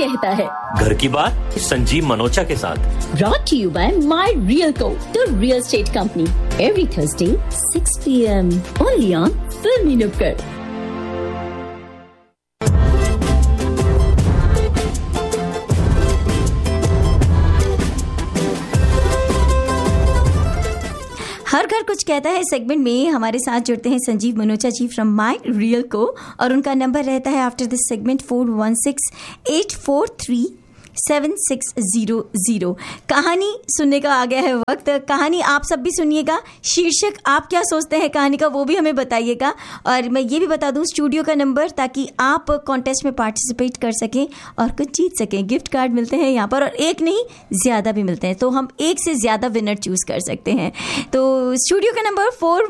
कहता है। घर की बात संजीव मनोचा के साथ। Brought to you by My Realco, the real estate company. Every Thursday 6 p.m. only on Filmy Nukkad. हर घर कुछ कहता है सेगमेंट में हमारे साथ जुड़ते हैं संजीव मनोचा जी फ्रॉम माय रियल को, और उनका नंबर रहता है आफ्टर दिस सेगमेंट 4168437600। कहानी सुनने का आ गया है वक्त। कहानी आप सब भी सुनिएगा, शीर्षक आप क्या सोचते हैं कहानी का वो भी हमें बताइएगा। और मैं ये भी बता दूं स्टूडियो का नंबर, ताकि आप कॉन्टेस्ट में पार्टिसिपेट कर सकें और कुछ जीत सकें। गिफ्ट कार्ड मिलते हैं यहाँ पर, और एक नहीं ज़्यादा भी मिलते हैं, तो हम एक से ज़्यादा विनर चूज कर सकते हैं। तो स्टूडियो का नंबर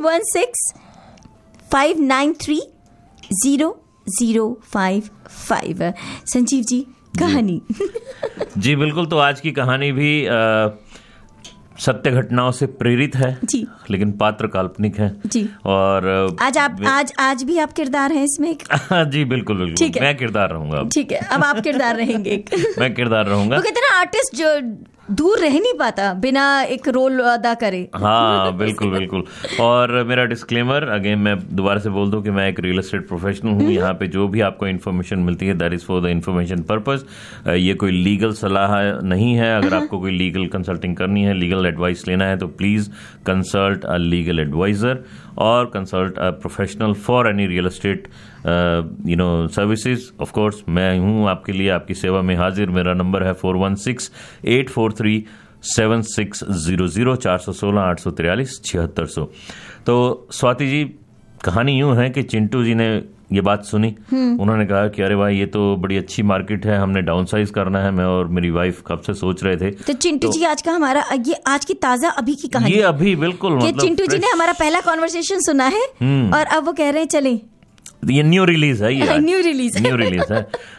4165930055। संजीव जी कहानी। जी बिल्कुल, तो आज की कहानी भी सत्य घटनाओं से प्रेरित है जी, लेकिन पात्र काल्पनिक है जी। और आज भी आप किरदार हैं इसमें। जी बिल्कुल बिल्कुल, मैं किरदार रहूंगा। ठीक है, अब आप किरदार रहेंगे। मैं किरदार रहूंगा। वो कहते हैं ना, आर्टिस्ट जो दूर रह नहीं पाता बिना एक रोल अदा करे। हाँ बिल्कुल बिल्कुल। और मेरा डिस्क्लेमर अगेन मैं दोबारा से बोल दूं कि मैं एक रियल एस्टेट प्रोफेशनल हूँ। यहाँ पे जो भी आपको इन्फॉर्मेशन मिलती है that is for the information purpose. ये कोई लीगल सलाह नहीं है। अगर आपको कोई लीगल कंसल्टिंग करनी है, लीगल एडवाइस लेना है, तो please consult a legal adviser और consult a professional for any real estate services. Of course मैं हूँ आपके लिए, आपकी सेवा में हाजिर। मेरा नंबर है 4168437600 416-843-7600। तो स्वाति जी, कहानी यूं है कि चिंटू जी ने ये बात सुनी। उन्होंने कहा कि अरे भाई ये तो बड़ी अच्छी मार्केट है, हमने डाउन साइज करना है। मैं और मेरी वाइफ कब से सोच रहे थे। तो चिंटू जी आज का हमारा ये आज की ताजा अभी की कहानी, ये अभी बिल्कुल मतलब चिंटू जी ने हमारा पहला कॉन्वर्सेशन सुना है और अब वो कह रहे हैं चलें। ये न्यू रिलीज है, ये न्यू रिलीज है।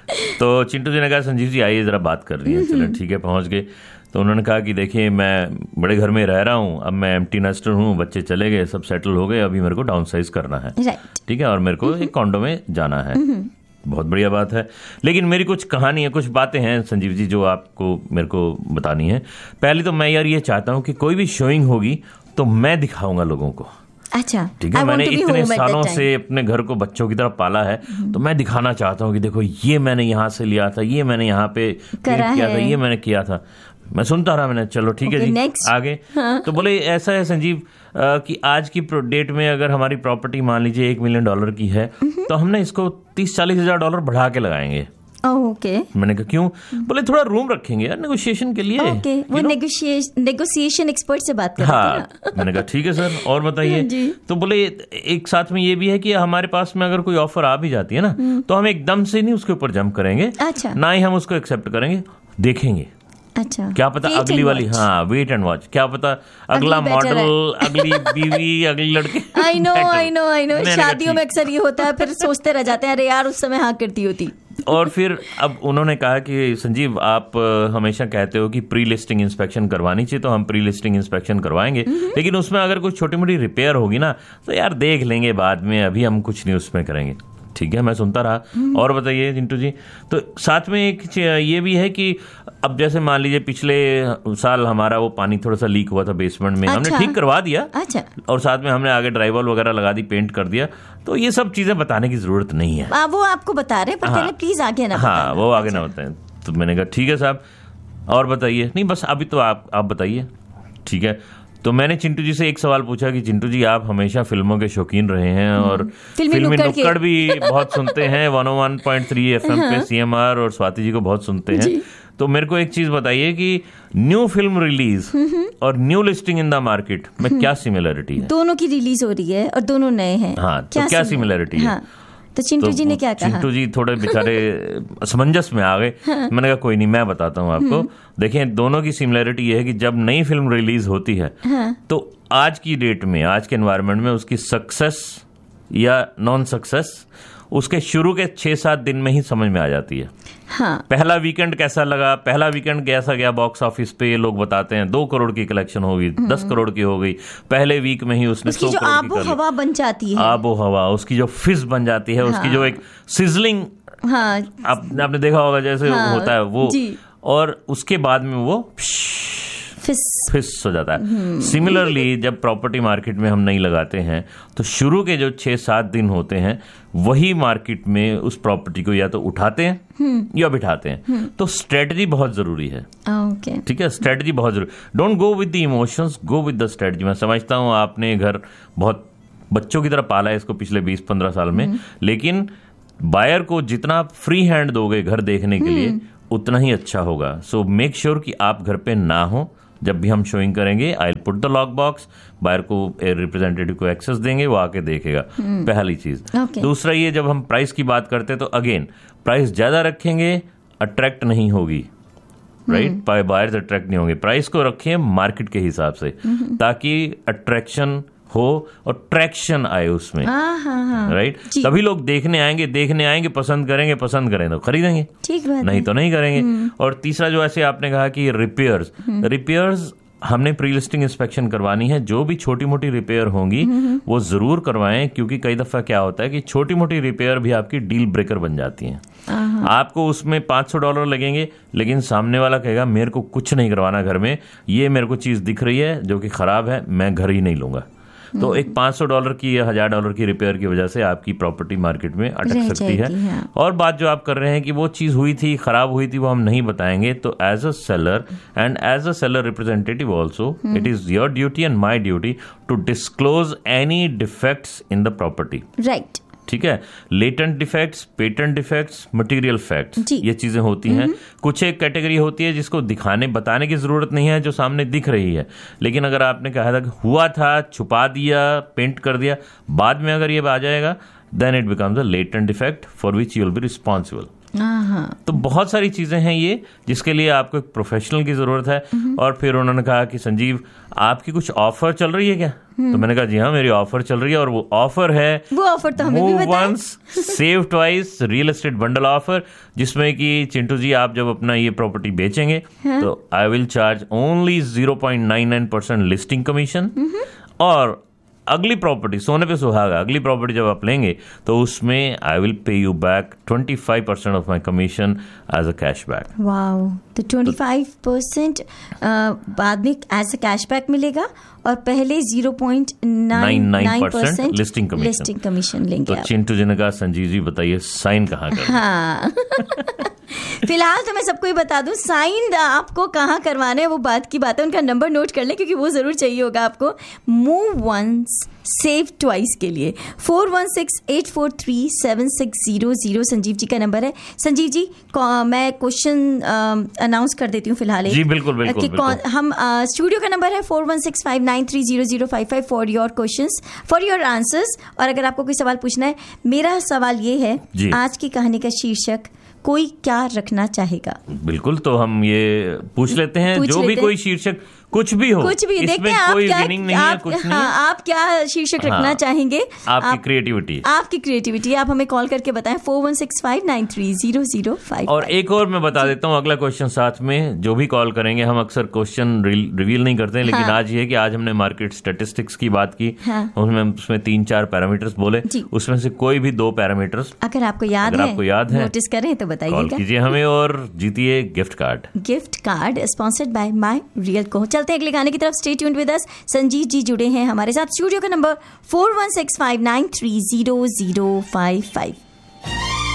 तो चिंटू जी ने कहा संजीव जी आइए जरा बात कर रही है। चलो ठीक है, पहुंच गए। तो उन्होंने कहा कि देखिए मैं बड़े घर में रह रहा हूँ, अब मैं एम्प्टी नेस्टर हूँ, बच्चे चले गए, सब सेटल हो गए, अभी मेरे को डाउन साइज करना है। ठीक है, और मेरे को एक कॉन्डो में जाना है। बहुत बढ़िया बात है, लेकिन मेरी कुछ कहानी है, कुछ बातें हैं संजीव जी जो आपको मेरे को बतानी है। पहले तो मैं यार ये चाहता हूँ कि कोई भी शोइंग होगी तो मैं दिखाऊंगा लोगों को। अच्छा, ठीक है, मैंने इतने सालों से अपने घर को बच्चों की तरह पाला है, तो मैं दिखाना चाहता हूँ कि देखो ये मैंने यहाँ से लिया था, ये मैंने यहाँ पे किया था, ये मैंने किया था। मैं सुनता रहा, मैंने चलो ठीक है जी आगे। हाँ। तो बोले ऐसा है संजीव कि आज की डेट में अगर हमारी प्रॉपर्टी मान लीजिए $1 मिलियन की है, तो हमने इसको $30-40 हज़ार बढ़ा के लगाएंगे। ओके। मैंने कहा क्यों? बोले थोड़ा रूम रखेंगे यार नेगोशिएशन के लिए। ओके, वो नेगोशिएशन एक्सपर्ट से बात कर रहे थे। हाँ, मैंने कहा ठीक है सर, और बताइए। तो बोले एक साथ में ये भी है कि हमारे पास में अगर कोई ऑफर आ भी जाती है ना, तो हम एकदम से नहीं उसके ऊपर जंप करेंगे। अच्छा। ना ही हम उसको एक्सेप्ट करेंगे, देखेंगे। अच्छा, क्या पता अगली वाली, हाँ वेट एंड वॉच, क्या पता अगला मॉडल, अगली बीवी, अगली लड़की। आई नो शादियों में अक्सर ये होता है, फिर सोचते रह जाते हैं अरे यार उस समय हाँ करती होती। और फिर अब उन्होंने कहा कि संजीव आप हमेशा कहते हो कि प्री लिस्टिंग इंस्पेक्शन करवानी चाहिए, तो हम प्री लिस्टिंग इंस्पेक्शन करवाएंगे, लेकिन उसमें अगर कुछ छोटी मोटी रिपेयर होगी ना तो यार देख लेंगे बाद में, अभी हम कुछ नहीं उसमें करेंगे। ठीक है, मैं सुनता रहा। और बताइए चिंटू जी। तो साथ में एक ये भी है कि अब जैसे मान लीजिए पिछले साल हमारा वो पानी थोड़ा सा लीक हुआ था बेसमेंट में। अच्छा। हमने ठीक करवा दिया। अच्छा। और साथ में हमने आगे ड्राइवॉल वगैरह लगा दी, पेंट कर दिया। तो ये सब चीजें बताने की जरूरत नहीं है। वो आपको बता रहे, पर पहले प्लीज आगे ना। हाँ, वो आगे ना बताएं। तो मैंने कहा ठीक है साहब, और बताइए। नहीं बस अभी तो आप बताइए। ठीक है, तो मैंने चिंटू जी से एक सवाल पूछा कि चिंटू जी आप हमेशा फिल्मों के शौकीन रहे हैं और फिल्मी नुक्कड़ भी बहुत सुनते हैं 101.3 FM पे CMR, और स्वाति जी को बहुत सुनते हैं। तो मेरे को एक चीज बताइए कि न्यू फिल्म रिलीज और new listing in the market में क्या सिमिलरिटी है? दोनों की रिलीज हो रही है और दोनों नए हैं। हाँ, तो क्या सिमिलरिटी है? तो चिंटू जी ने क्या कहा? चिंटू जी थोड़े बेचारे असमंजस में आ गए। मैंने कहा कोई नहीं, मैं बताता हूँ आपको। देखिए दोनों की सिमिलरिटी ये है कि जब नई फिल्म रिलीज होती है तो आज की डेट में, आज के एनवायरनमेंट में उसकी सक्सेस या नॉन सक्सेस उसके शुरू के 6-7 दिन में ही समझ में आ जाती है। हाँ। पहला वीकेंड कैसा लगा, पहला वीकेंड कैसा गया बॉक्स ऑफिस पे, ये लोग बताते हैं 2 करोड़ की कलेक्शन होगी, 10 करोड़ की हो गई पहले वीक में ही, उसने 100 करोड़ की आबो हवा बन जाती है, आबो हवा उसकी जो फिज बन जाती है, उसकी जो एक सिजलिंग हाँ, आपने देखा होगा जैसे होता है वो, और उसके बाद में वो फिस हो जाता है। सिमिलरली जब प्रॉपर्टी मार्केट में हम नहीं लगाते हैं तो शुरू के जो 6-7 दिन होते हैं वही मार्केट में उस प्रॉपर्टी को या तो उठाते हैं या बिठाते हैं। तो स्ट्रेटजी बहुत जरूरी है। ठीक है, स्ट्रेटजी बहुत जरूरी। Don't go with the emotions, go with the strategy. मैं समझता हूँ आपने घर बहुत बच्चों की तरह पाला है इसको पिछले 20-15 साल में, लेकिन बायर को जितना फ्री हैंड दोगे घर देखने के लिए उतना ही अच्छा होगा। सो मेक श्योर कि आप घर पे ना हो जब भी हम शोइंग करेंगे। I will put the lock box, buyer को रिप्रेजेंटेटिव को एक्सेस देंगे, वो आके देखेगा। पहली चीज। दूसरा ये, जब हम प्राइस की बात करते हैं तो अगेन प्राइस ज्यादा रखेंगे अट्रैक्ट नहीं होगी, राइट? बायर्स अट्रैक्ट नहीं होंगे। प्राइस को रखें मार्केट के हिसाब से ताकि अट्रैक्शन हो और ट्रैक्शन आए उसमें, राइट? तभी लोग देखने आएंगे, पसंद करें तो खरीदेंगे, नहीं तो नहीं करेंगे। और तीसरा जो ऐसे आपने कहा कि रिपेयर्स हमने प्री लिस्टिंग इंस्पेक्शन करवानी है। जो भी छोटी मोटी रिपेयर होंगी वो जरूर करवाएं, क्योंकि कई दफा क्या होता है कि छोटी मोटी रिपेयर भी आपकी डील ब्रेकर बन जाती हैं। आपको उसमें $500 लगेंगे, लेकिन सामने वाला कहेगा मेरे को कुछ नहीं करवाना घर में, ये मेरे को चीज दिख रही है जो कि खराब है, मैं घर ही नहीं लूंगा। तो एक $500 की या $1000 की रिपेयर की वजह से आपकी प्रॉपर्टी मार्केट में अटक सकती है। और बात जो आप कर रहे हैं कि वो चीज हुई थी, खराब हुई थी, वो हम नहीं बताएंगे, तो as a seller and as a seller representative also it is your duty and my duty to disclose any defects in the property, right? ठीक है, latent defects, patent defects, material facts, ये चीजें होती हैं। कुछ एक कैटेगरी होती है जिसको बताने की जरूरत नहीं है, जो सामने दिख रही है, लेकिन अगर आपने कहा था कि हुआ था, छुपा दिया, पेंट कर दिया, बाद में अगर ये आ जाएगा, then it becomes a latent defect for which you will be responsible. तो बहुत सारी चीजें हैं ये जिसके लिए आपको एक प्रोफेशनल की जरूरत है। और फिर उन्होंने कहा कि संजीव आपकी कुछ ऑफर चल रही है क्या? तो मैंने कहा जी हाँ, मेरी ऑफर चल रही है, और वो ऑफर है, वो ऑफर तो हमें भी बताएं। Move once save twice real estate bundle offer, जिसमें कि चिंटू जी आप जब अपना ये प्रॉपर्टी बेचेंगे तो I will charge only 0.99% listing commission, और अगली प्रॉपर्टी, सोने पे सुहागा, अगली प्रॉपर्टी जब आप लेंगे तो उसमें I will pay you back 25% of my commission as a cashback. Wow, तो 25% बाद में एज अ कैशबैक मिलेगा, और पहले 0.99% लिस्टिंग कमीशन लेंगे। तो चिंटू जी ने कहा संजीव जी बताइए साइन कहाँ करें? हाँ फिलहाल तो मैं सबको ही बता दूं, साइन आपको कहाँ करवाना है वो बात की बात है। उनका नंबर नोट कर लें क्योंकि वो जरूर चाहिए होगा आपको। मूव वंस सेव ट्वाइस के लिए 4168437600 संजीव जी का नंबर है। संजीव जी मैं क्वेश्चन अनाउंस कर देती हूँ फिलहाल। जी बिल्कुल बिल्कुल। हम स्टूडियो का नंबर है 4165930055 for your questions, for your answers. और अगर आपको कोई सवाल पूछना है, मेरा सवाल ये है, आज की कहानी का शीर्षक कोई क्या रखना चाहेगा? बिल्कुल, तो हम ये पूछ लेते हैं, जो भी कोई शीर्षक कुछ भी हो, देखते हैं कोई विनिंग नहीं है, कुछ नहीं। आप क्या शीर्षक रखना चाहेंगे? आपकी क्रिएटिविटी आप हमें कॉल करके बताएं 4165930055। और एक और मैं बता देता हूँ, अगला क्वेश्चन साथ में जो भी कॉल करेंगे, हम अक्सर क्वेश्चन रिवील नहीं करते हैं, लेकिन आज ये है कि आज हमने मार्केट स्टेटिस्टिक्स की बात की, उसमें 3-4 पैरामीटर्स बोले, उसमें से कोई भी 2 पैरामीटर्स अगर आपको याद है नोटिस करें तो बताइएगा, कॉल कीजिए हमें और जीतिए gift card sponsored by my real को। चलते हैं अगले गाने की तरफ, stay tuned with us. Sanjeev ji जुड़े हैं हमारे साथ, स्टूडियो का नंबर 4165930055।